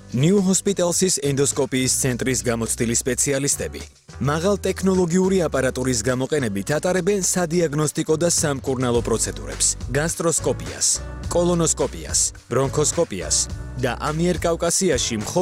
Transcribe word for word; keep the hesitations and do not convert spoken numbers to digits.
New Hospitals's ენდოსკოპიის ცენტრის გამოცდილი სპეციალისტები მაღალ ტექნოლოგიური აპარატურის გამოყენებით ატარებენ სადიაგნოსტიკო და სამკურნალო პროცედურებს, გასტროსკოპიას, კოლონოსკოპიას, ბრონქოსკოპიას და ამიერკავკასიაში